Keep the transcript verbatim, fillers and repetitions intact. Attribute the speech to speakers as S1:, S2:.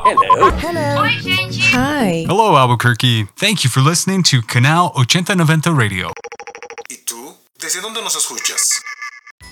S1: Hello.
S2: Hello.
S3: Oi, gente.
S2: Hi.
S4: Hello, Albuquerque. Thank you for listening to Canal ochenta noventa Radio.
S5: ¿Y tú? ¿Desde dónde nos escuchas?